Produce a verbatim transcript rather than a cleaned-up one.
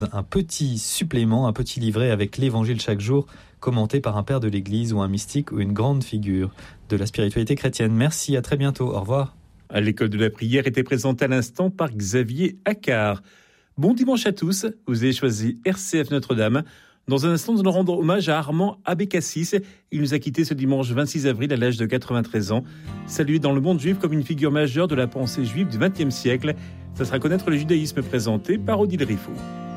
Un petit supplément, un petit livret avec l'évangile chaque jour, commenté par un père de l'église ou un mystique ou une grande figure de la spiritualité chrétienne. Merci, à très bientôt. Au revoir. L'école de la prière était présentée à l'instant par Xavier Accard. Bon dimanche à tous. Vous avez choisi R C F Notre-Dame. Dans un instant, nous allons rendre hommage à Armand Abécassis. Il nous a quittés ce dimanche vingt-six avril à l'âge de quatre-vingt-treize ans. Salué dans le monde juif comme une figure majeure de la pensée juive du vingtième siècle. Ça sera connaître le judaïsme présenté par Odile Riffaut.